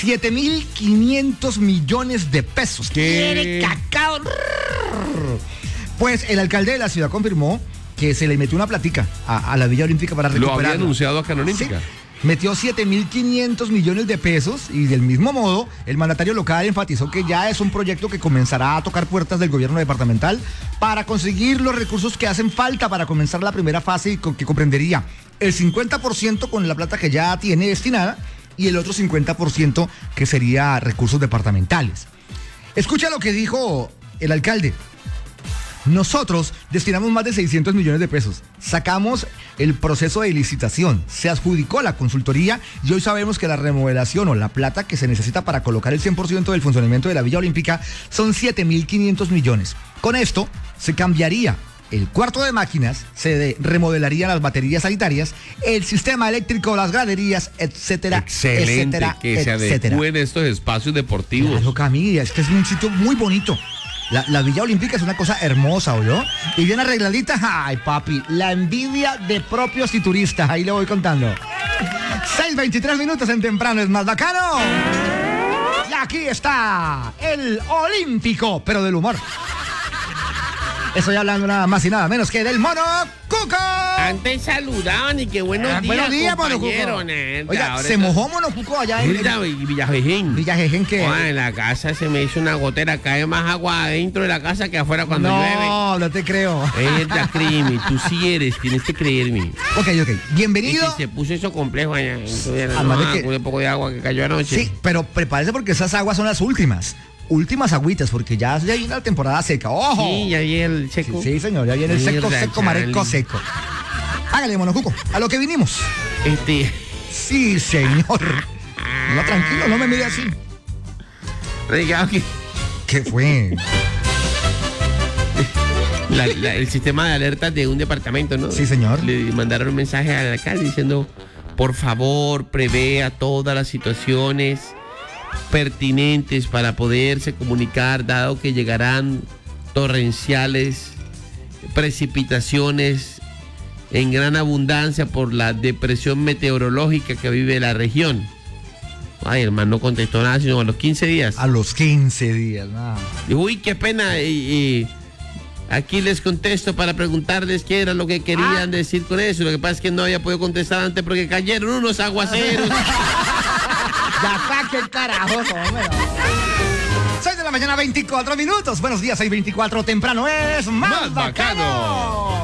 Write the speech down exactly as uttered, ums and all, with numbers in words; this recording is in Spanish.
siete mil quinientos millones de pesos. ¿Qué? Quiere cacao. Pues el alcalde de la ciudad confirmó que se le metió una platica a, a la Villa Olímpica para recuperarla. Lo había anunciado acá en Olímpica. Sí. Metió siete mil quinientos millones de pesos y del mismo modo el mandatario local enfatizó que ya es un proyecto que comenzará a tocar puertas del gobierno departamental para conseguir los recursos que hacen falta para comenzar la primera fase, que comprendería el cincuenta por ciento con la plata que ya tiene destinada y el otro cincuenta por ciento que sería recursos departamentales. Escucha lo que dijo el alcalde. Nosotros destinamos más de seiscientos millones de pesos, sacamos el proceso de licitación, se adjudicó la consultoría y hoy sabemos que la remodelación o la plata que se necesita para colocar el cien por ciento del funcionamiento de la Villa Olímpica son siete mil quinientos millones. Con esto se cambiaría el cuarto de máquinas, se remodelarían las baterías sanitarias, el sistema eléctrico, las graderías, etcétera, Excelente, etcétera, que se etcétera. adecúen estos espacios deportivos. Claro, Camila, es que es un sitio muy bonito. La, la Villa Olímpica es una cosa hermosa, ¿oyó? Y bien arregladita. Ay, papi, la envidia de propios y turistas. Ahí le voy contando. seis veintitrés minutos en Temprano es más bacano. Y aquí está el Olímpico, pero del humor. Estoy hablando nada más y nada menos que del Mono Cuco. Antes saludaban y qué buenos Ah, días, buenos días, Mono compañero, Cuco. neta. Oiga, Ahora se está- mojó Mono Cuco allá en, Mira, en y Villajejín. Villajejen, que... Joder, en la casa se me hizo una gotera, cae más agua adentro de la casa que afuera cuando llueve. No, no te creo. Esta, créeme, tú sí eres, tienes que creerme. Ok, ok. Y Bienvenido. que se puso eso complejo allá. Entonces, no, Además de que- con un poco de agua que cayó anoche. Sí, pero prepárese porque esas aguas son las últimas. Últimas agüitas, porque ya, ya viene la temporada seca. ¡Ojo! Sí, ya viene el Sí, seco. sí, señor, ya viene el seco, Mierda, seco, mareco, Charlie. seco. Hágale, Monocuco, a lo que vinimos. Este. Sí, señor. No, tranquilo, no me mire así. Oiga, que ¿Qué fue? la- la- el sistema de alertas de un departamento, ¿no? Sí, señor. Le mandaron un mensaje al alcalde diciendo, por favor, prevea todas las situaciones pertinentes para poderse comunicar, dado que llegarán torrenciales precipitaciones en gran abundancia por la depresión meteorológica que vive la región. Ay, hermano, no contestó nada, sino a los quince días. A los quince días, nada. Uy, qué pena. Y, y aquí les contesto para preguntarles qué era lo que querían Ah. decir con eso. Lo que pasa es que no había podido contestar antes porque cayeron unos aguaceros. Ya está, qué carajo, hombre. seis de la mañana, veinticuatro minutos. Buenos días, seis veinticuatro. Temprano es más, Más bacano. bacano.